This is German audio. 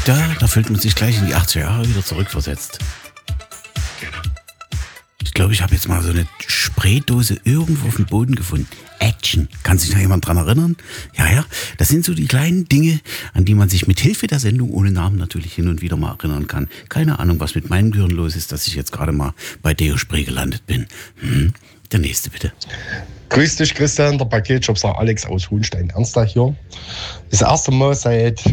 Da fühlt man sich gleich in die 80er Jahre wieder zurückversetzt. Ich glaube, ich habe jetzt mal so eine Spraydose irgendwo auf dem Boden gefunden. Action. Kann sich noch jemand dran erinnern? Ja. Das sind so die kleinen Dinge, an die man sich mit Hilfe der Sendung ohne Namen natürlich hin und wieder mal erinnern kann. Keine Ahnung, was mit meinem Gehirn los ist, dass ich jetzt gerade mal bei Deo Spray gelandet bin. Der nächste bitte. Grüß dich, Christian, der Paketshopser Alex aus Hohenstein-Ernstach hier. Das erste Mal seit